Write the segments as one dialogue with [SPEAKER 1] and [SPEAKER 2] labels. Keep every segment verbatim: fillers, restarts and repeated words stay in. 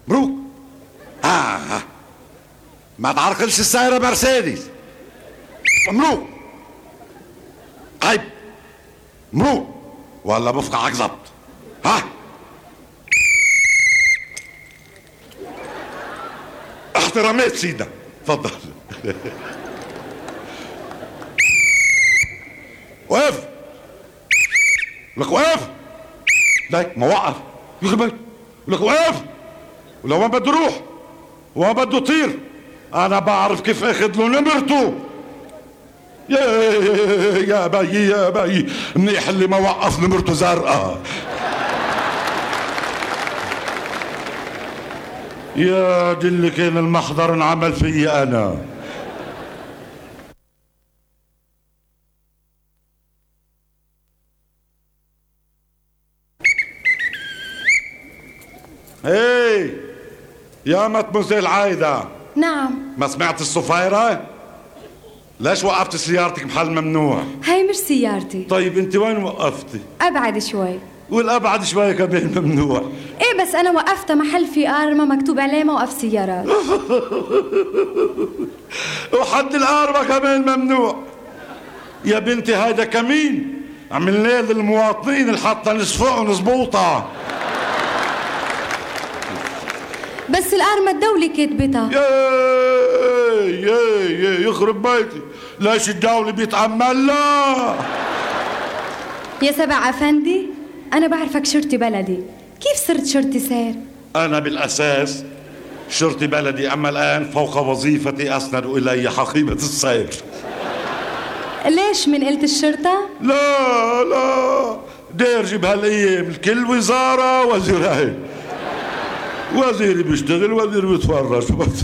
[SPEAKER 1] مبروك. آه ما تعرقلش السيارة مرسيدس. مبروك. عيب. مبروك ولا بفقعك ظبط. ها احترامات سيدنا. تفضل. وقف لك وقف. لك ما وقف يخرب لك وقف. ولو ما بده يروح وما بده يطير انا بعرف كيف اخذ له نمرته. يا يا بي يا بي منيح اللي ما وقف نمرته زرقاء. يا دي اللي كان المحضر انعمل فيي انا. هي يا مدموزيل عايدة.
[SPEAKER 2] نعم.
[SPEAKER 1] ما سمعت الصفايرة؟ ليش وقفت سيارتك محل ممنوع؟
[SPEAKER 2] هاي مش سيارتي.
[SPEAKER 1] طيب انت وين وقفتي؟
[SPEAKER 2] ابعد شوي.
[SPEAKER 1] والابعد شوي كمان ممنوع.
[SPEAKER 2] ايه بس انا وقفت محل في ارما مكتوب عليه موقف سيارات.
[SPEAKER 1] وحد الارما كمان ممنوع. يا بنتي هذا كمين عملناه للمواطنين لحتى نصفقهم زبوطة.
[SPEAKER 2] بس الارما الدولة كاتبتها.
[SPEAKER 1] يا يا يا يخرب بيتي. ليش الدولة بيتعمل لا؟
[SPEAKER 2] يا سبع افندي انا بعرفك شرطي بلدي، كيف صرت شرطي سير؟
[SPEAKER 1] انا بالاساس شرطي بلدي، اما الان فوق وظيفتي اسند الي حقيبة السير.
[SPEAKER 2] ليش من قلت الشرطة؟
[SPEAKER 1] لا لا دارجي بهالايام الكل وزارة وزيرين. وزيري بيشتغل وزيري بيتفرج.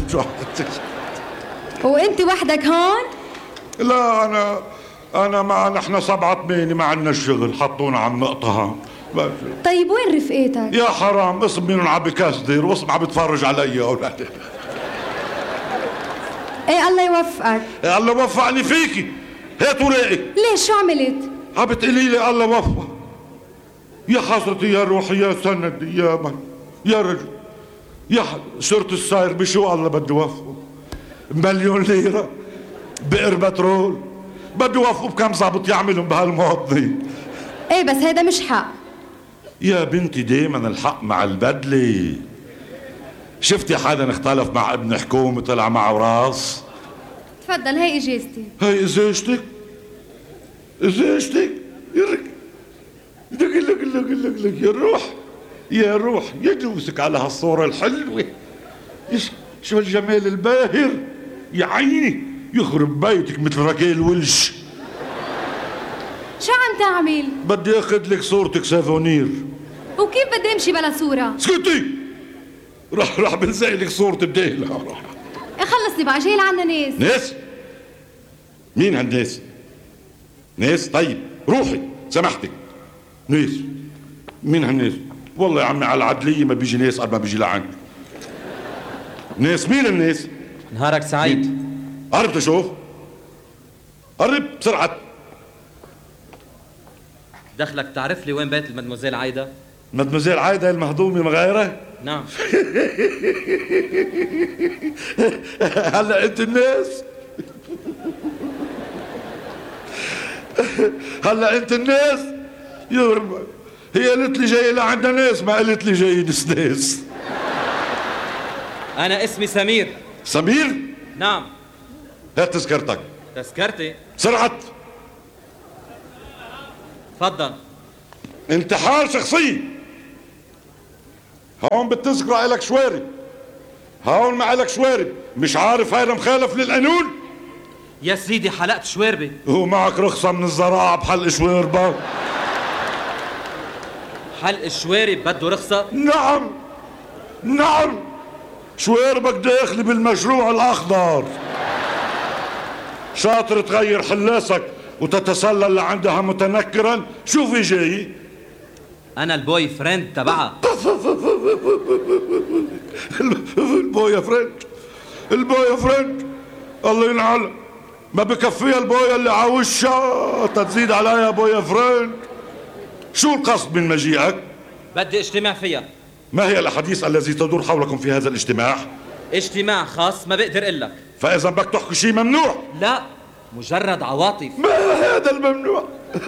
[SPEAKER 2] وانت وحدك هون؟
[SPEAKER 1] لا انا انا مع نحن سبعة ثمانية ما عندنا الشغل حطونا على النقطة.
[SPEAKER 2] طيب وين رفقاتك؟
[SPEAKER 1] يا حرام اسم منهم عم بكسدر واسم عم بتفرج علي اولادي.
[SPEAKER 2] ايه الله يوفقك.
[SPEAKER 1] يا الله وفقني فيكي. هات ورقك.
[SPEAKER 2] ليش شو عملت؟
[SPEAKER 1] عم بتقولي لي الله وفق. يا حسرتي يا روحي يا سندي يا من يا رجل يا شرط الساير بشو الله بده يوفقه؟ مليون ليرة بئر بترول بده يوفقوا بكم ظابط يعملهم بهالمواطنين.
[SPEAKER 2] ايه بس هيدا مش حق.
[SPEAKER 1] يا بنتي دايما الحق مع البدلة. شفتي حدا اختلف مع ابن حكومة طلع معه راس؟
[SPEAKER 2] تفضل هي اجازتي.
[SPEAKER 1] هي ازاجتك؟ ازاجتك؟ يرك لك لك لك لك لك يا روح يا روح يدوسك على هالصورة الحلوة. شو الجمال الباهر يا عيني. يخرب بيتك مثل ركيل ولش.
[SPEAKER 2] شو عم تعمل؟
[SPEAKER 1] بدي اخذ لك صورتك سافونير.
[SPEAKER 2] وكيف بدي امشي بلا صورة؟
[SPEAKER 1] اسكتي. راح راح بلزق لك صورتي بديلها. راح
[SPEAKER 2] خلصني بقى جاي لعنا ناس.
[SPEAKER 1] ناس؟ مين هالناس؟ ناس؟ طيب روحي سامحتك. ناس؟ مين هالناس؟ والله يا عمي على العدلية ما بيجي ناس قد ما بيجي لعند. ناس مين الناس؟
[SPEAKER 3] نهارك سعيد.
[SPEAKER 1] قرب تشوف. قرب بسرعة.
[SPEAKER 3] دخلك تعرف لي وين بيت المدموزيل عايدة؟
[SPEAKER 1] مدموزيل عايدة المهضومة مغيرة؟
[SPEAKER 3] نعم.
[SPEAKER 1] هلا انت الناس. هلا انت الناس. يغرب هي قالت لي جاي لعندنا ناس ما قالت لي جاي ناس.
[SPEAKER 3] أنا اسمي سمير.
[SPEAKER 1] سمير؟
[SPEAKER 3] نعم.
[SPEAKER 1] هات تذكرتك.
[SPEAKER 3] تذكرتي؟
[SPEAKER 1] بسرعة.
[SPEAKER 3] تفضل.
[SPEAKER 1] انتحال شخصي. هون بالتذكرة إلك شوارب. هون ما إلك شوارب. مش عارف هيدا مخالف للقانون؟
[SPEAKER 3] يا سيدي حلقت شواربي.
[SPEAKER 1] هو معك رخصة من الزراعة بحلق شواربك؟
[SPEAKER 3] حلق الشوارب بده رخصة؟
[SPEAKER 1] نعم نعم. شواربك داخل بالمشروع الأخضر. شاطر تغير حلاسك وتتسلل لعندها متنكرا. شو في جاي؟
[SPEAKER 3] أنا البوي فريند تبعها.
[SPEAKER 1] البوي فريند البوي فريند الله ينعل. ما بكفيها البويا اللي عاوشها تزيد عليها بويا فريند. شو القصد من مجيئك؟
[SPEAKER 3] بدي اجتمع فيها.
[SPEAKER 1] ما هي الأحاديث التي تدور حولكم في هذا الاجتماع؟
[SPEAKER 3] اجتماع خاص ما بقدر اقول لك.
[SPEAKER 1] فإذا بدك تحكي شيء ممنوع.
[SPEAKER 3] لا، مجرد عواطف.
[SPEAKER 1] ما هذا الممنوع؟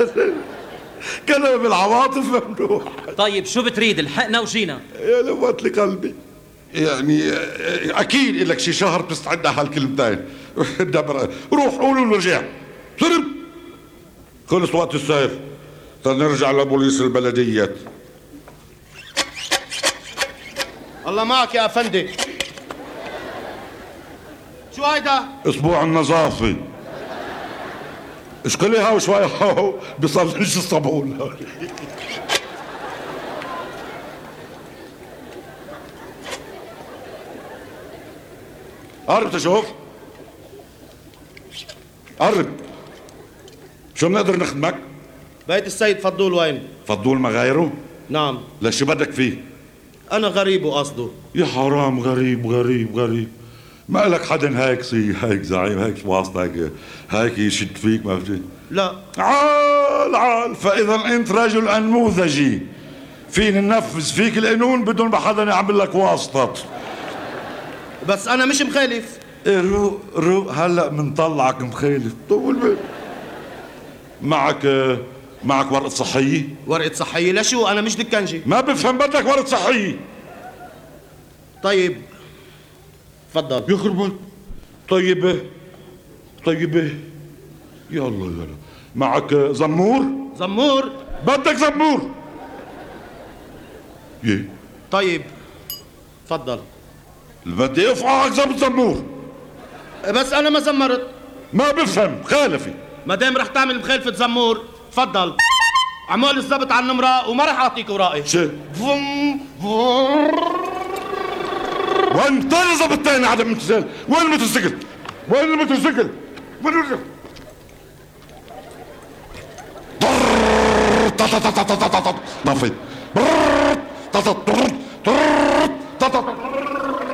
[SPEAKER 1] كلام العواطف ممنوع.
[SPEAKER 3] طيب شو بتريد؟ الحقنا وجينا.
[SPEAKER 1] يا لوات لي قلبي. يعني اكيد لك شي شهر بتستعد على هالكلمتين. دبر روح قولوا له رجع. سلم. خلص وقت السير. تنرجع لبوليس البلدية.
[SPEAKER 4] الله معك يا افندي. شو هيدا؟
[SPEAKER 1] اسبوع النظافة. اشكلي هاو شوي هاو بيصلش الصابون. قرب تشوف. قرب. شو بنقدر نخدمك؟
[SPEAKER 4] بيت السيد فضول وين؟
[SPEAKER 1] فضول ما غيره؟
[SPEAKER 4] نعم.
[SPEAKER 1] ليش شو بدك فيه؟
[SPEAKER 4] انا غريب وقصده.
[SPEAKER 1] يا حرام غريب غريب غريب. ما لك حدا هيك سي هيك زعيم هيك واسطة هيك هيك يشد فيك ما في.
[SPEAKER 4] لا.
[SPEAKER 1] عال عال فإذا أنت رجل أنموذجي فينا ننفذ فيك القانون بدون ما حدا يعمل لك واسطة.
[SPEAKER 4] بس انا مش مخالف.
[SPEAKER 1] إيه روق روق هلا منطلعك مخالف. طول بالك. معك معك ورقة صحية؟
[SPEAKER 4] ورقة صحية لشو؟ انا مش دكنجي.
[SPEAKER 1] ما بفهم بدك ورقة صحية.
[SPEAKER 4] طيب تفضل.
[SPEAKER 1] يخربك. طيبة طيبة. يلا يلا. معك زمور؟
[SPEAKER 4] زمور؟
[SPEAKER 1] بدك زمور. يه.
[SPEAKER 4] طيب تفضل.
[SPEAKER 1] بدي افقعك زبط زمور.
[SPEAKER 4] بس انا ما زمرت.
[SPEAKER 1] ما بفهم خالفي.
[SPEAKER 4] ما دام رح تعمل مخالفة زمور تفضل. عمول الزبط على النمرة وما رح اعطيك ورائي.
[SPEAKER 1] شو؟
[SPEAKER 4] فم فم
[SPEAKER 1] وين طير زبط تاني عدم امتثال؟ وين الموتوسيكل؟ وين الموتوسيكل؟ وين الموتوسيكل؟ طفي.